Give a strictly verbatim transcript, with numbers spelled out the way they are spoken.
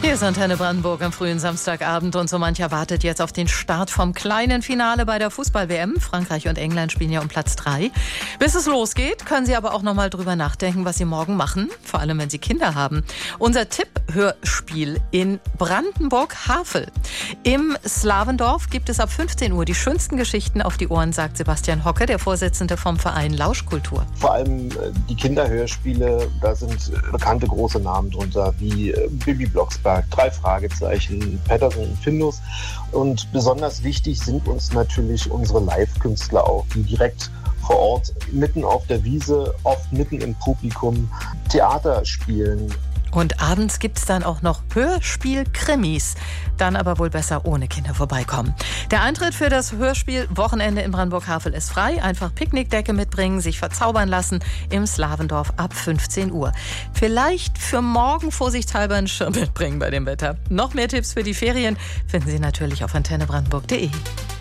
Hier ist Antenne Brandenburg am frühen Samstagabend und so mancher wartet jetzt auf den Start vom kleinen Finale bei der Fußball-W M. Frankreich und England spielen ja um Platz drei. Bis es losgeht, können Sie aber auch noch mal drüber nachdenken, was Sie morgen machen, vor allem wenn Sie Kinder haben. Unser Tipp-Hörspiel in Brandenburg-Havel. Im Slavendorf gibt es ab fünfzehn Uhr die schönsten Geschichten auf die Ohren, sagt Sebastian Hocke, der Vorsitzende vom Verein Lauschkultur. Vor allem die Kinderhörspiele, da sind bekannte große Namen drunter, wie Bibi Blocksberg, drei Fragezeichen, Patterson und Findus. Und besonders wichtig sind uns natürlich unsere Live-Künstler auch, die direkt vor Ort, mitten auf der Wiese, oft mitten im Publikum, Theater spielen. Und abends gibt es dann auch noch Hörspiel-Krimis. Dann aber wohl besser ohne Kinder vorbeikommen. Der Eintritt für das Hörspiel-Wochenende in Brandenburg-Havel ist frei. Einfach Picknickdecke mitbringen, sich verzaubern lassen im Slavendorf ab fünfzehn Uhr. Vielleicht für morgen vorsichtshalber einen Schirm mitbringen bei dem Wetter. Noch mehr Tipps für die Ferien finden Sie natürlich auf antenne brandenburg punkt de.